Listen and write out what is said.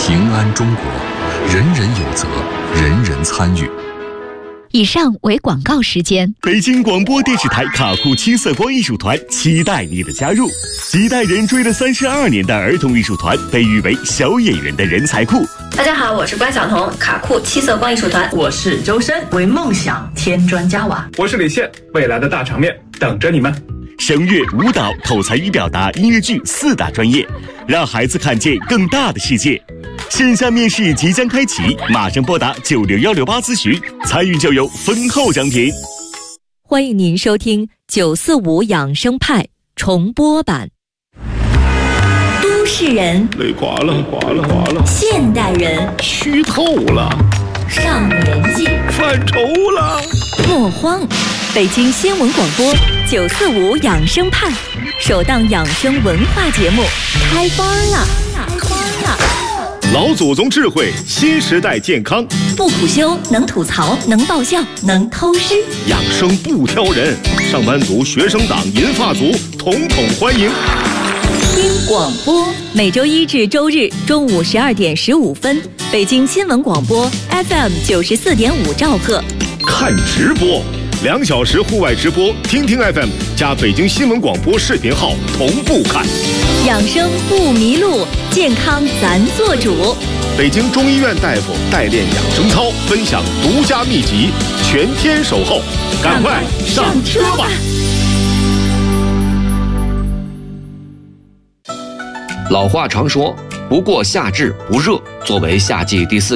平安中国，人人有责，人人参与。 以上为广告时间。 北京广播电视台卡酷七色光艺术团期待你的加入。几代人追了32年的儿童艺术团，被誉为小演员的人才库。 大家好，我是关晓彤，卡酷七色光艺术团。 我是周深，为梦想添砖加瓦。 我是李现，未来的大场面等着你们。 声乐、舞蹈、口才与表达、音乐剧4大专业，让孩子看见更大的世界。线下面试即将开启，马上拨打96168咨询，参与就有丰厚奖品。 欢迎您收听945养生派重播版。都市人累垮了， 现代人虚透了， 上年纪犯愁了。 莫慌，北京新闻广播945养生派首档养生文化节目开班了！ 老祖宗智慧，新时代健康， 不苦修，能吐槽，能爆笑，能偷师， 养生不挑人，上班族、学生党、银发族统统欢迎。 听广播，每周一至周日中午12点15分，北京新闻广播 FM 94.5兆赫。 看直播，2小时户外直播，听听 FM 加北京新闻广播视频号同步看。 养生不迷路，健康咱做主。 北京中医院大夫代练养生操，分享独家秘籍，全天守候，赶快上车吧！ 老话常说，不过夏至不热。作为夏季第4